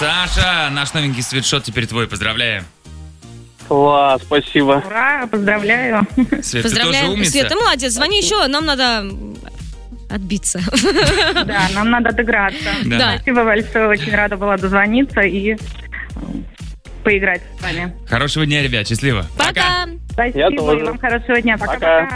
Саша, наш новенький свитшот теперь твой. Поздравляем. Класс, спасибо. Ура, поздравляю. Свет, ты тоже умница. Свет, ты молодец, звони еще, нам надо отбиться. Да, нам надо отыграться. Да. Спасибо большое, очень рада была дозвониться и поиграть с вами. Хорошего дня, ребят, счастливо. Пока. Спасибо, Я тоже. и вам хорошего дня. Пока. Пока-пока.